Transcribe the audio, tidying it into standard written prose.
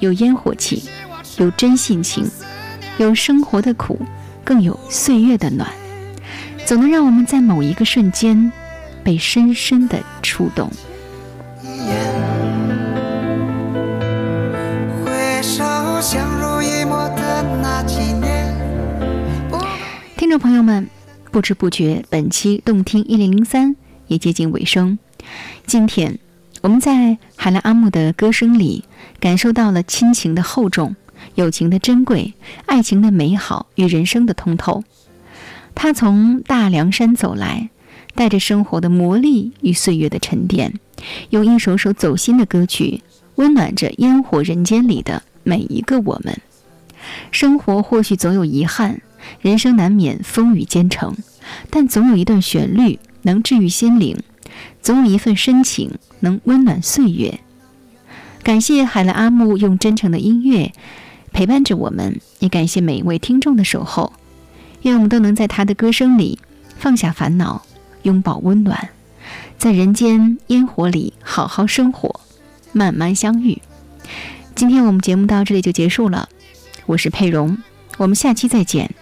有烟火气，有真性情，有生活的苦，更有岁月的暖，总能让我们在某一个瞬间被深深的触动。听众朋友们，不知不觉本期动听1003也接近尾声。今天我们在海拉阿木的歌声里感受到了亲情的厚重，友情的珍贵，爱情的美好与人生的通透。他从大凉山走来，带着生活的磨砺与岁月的沉淀，用一首首走心的歌曲温暖着烟火人间里的每一个我们。生活或许总有遗憾，人生难免风雨兼程，但总有一段旋律能治愈心灵，总有一份深情能温暖岁月。感谢海拉阿木用真诚的音乐陪伴着我们，也感谢每一位听众的守候。愿我们都能在他的歌声里放下烦恼，拥抱温暖，在人间烟火里好好生活，慢慢相遇。今天我们节目到这里就结束了，我是佩蓉，我们下期再见。